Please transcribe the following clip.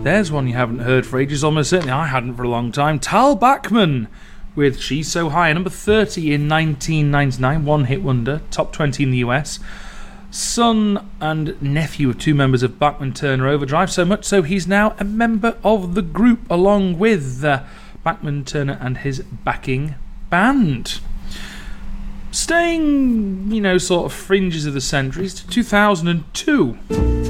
There's one you haven't heard for ages, almost certainly I hadn't for a long time. Tal Bachman with She's So High, number 30 in 1999, one-hit wonder, top 20 in the US. Son and nephew of two members of Bachman Turner Overdrive, so much so he's now a member of the group along with Bachman Turner and his backing band. Staying, sort of fringes of the centuries to 2002.